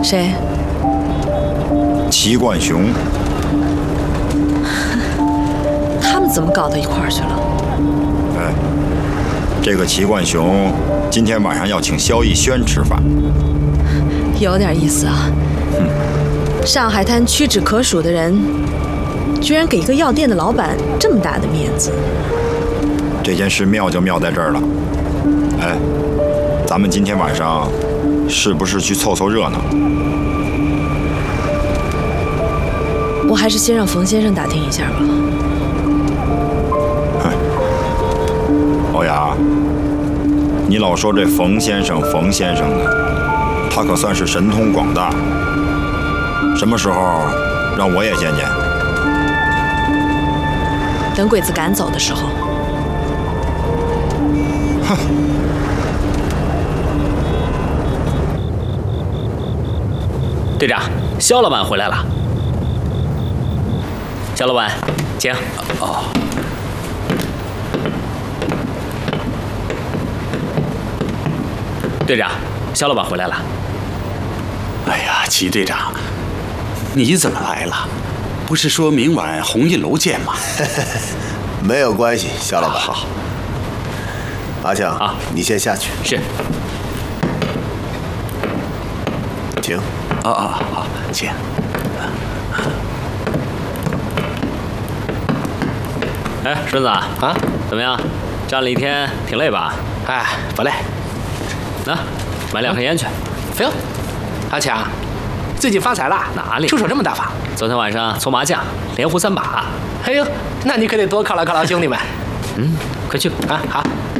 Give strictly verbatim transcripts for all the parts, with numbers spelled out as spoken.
谁？ 齐冠雄。 他们怎么搞到一块儿去了？ 哎，这个齐冠雄今天晚上要请萧逸轩吃饭， 有点意思啊。 嗯， 上海滩屈指可数的人，居然给一个药店的老板这么大的面子。 这件事妙就妙在这儿了。哎，咱们今天晚上是不是去凑凑热闹？ 我还是先让冯先生打听一下吧。 欧阳，你老说这冯先生冯先生的，他可算是神通广大。什么时候让我也见见？ 等鬼子赶走的时候。 哼。 队长，肖老板回来了。肖老板，请。 哦。 队长，肖老板回来了。 哎呀，齐队长，你怎么来了？不是说明晚红印楼见吗？ 没有关系，肖老板。 好。 阿强啊，你先下去。 是。 请。 啊啊，好，请。 哎，顺子啊，怎么样？站了一天，挺累吧？ 哎，不累。 那，买两盒烟去。 哎呦，阿强，最近发财了？ 哪里？ 出手这么大方？ 昨天晚上搓麻将，连胡三把。 哎呦，那你可得多犒劳犒劳兄弟们。 嗯，快去啊！好。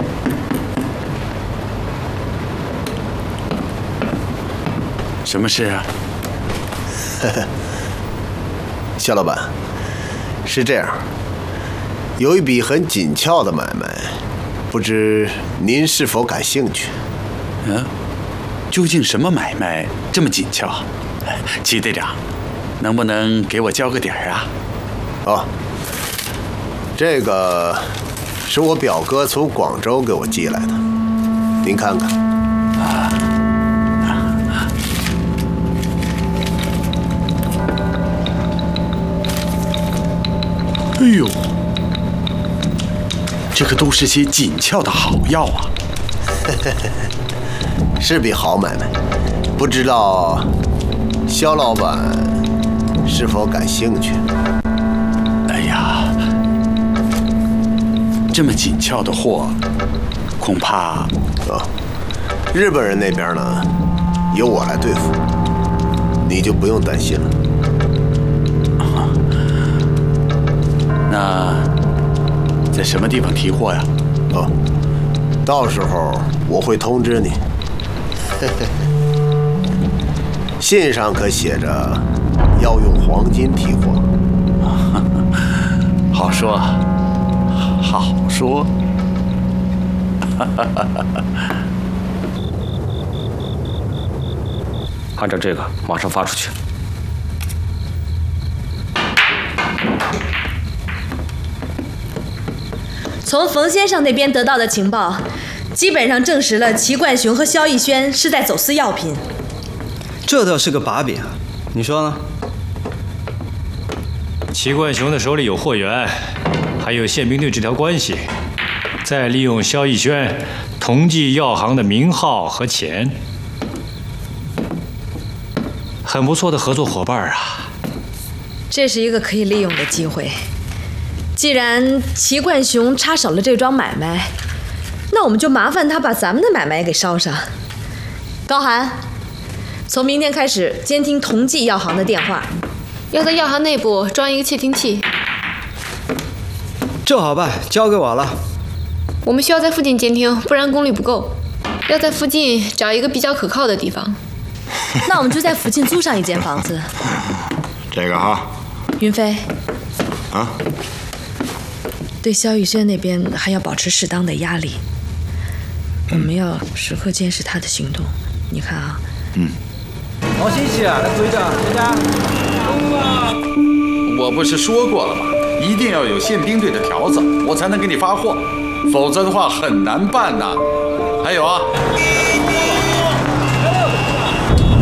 什么事啊？ 呵呵，肖老板，是这样，有一笔很紧俏的买卖，不知您是否感兴趣？ 嗯，究竟什么买卖这么紧俏？齐队长，能不能给我交个底儿啊？ 哦，这个是我表哥从广州给我寄来的，您看看。啊。 哎呦，这可都是些紧俏的好药啊！ 是笔好买卖，不知道肖老板是否感兴趣？ 哎呀，这么紧俏的货，恐怕…… 哦，日本人那边呢，由我来对付，你就不用担心了。 那在什么地方提货呀？ 哦，到时候我会通知你。信上可写着要用黄金提货。 好说，好说。 按照这个，马上发出去。 从冯先生那边得到的情报，基本上证实了齐冠雄和萧逸轩是在走私药品。 这倒是个把柄啊，你说呢？ 齐冠雄的手里有货源，还有宪兵队这条关系，再利用萧逸轩同济药行的名号和钱，很不错的合作伙伴啊。 这是一个可以利用的机会。既然齐冠雄插手了这桩买卖，那我们就麻烦他把咱们的买卖给捎上。高寒，从明天开始监听同济药行的电话， 要在药行内部装一个窃听器。 这好办，交给我了。 我们需要在附近监听，不然功率不够。要在附近找一个比较可靠的地方。 那我们就在附近租上一间房子。 这个哈， 云飞。 啊。 对萧逸轩那边还要保持适当的压力，我们要时刻监视他的行动。你看啊， 嗯， 好新奇啊，来队长，大家。 我不是说过了吗？一定要有宪兵队的条子，我才能给你发货，否则的话很难办呐。还有啊，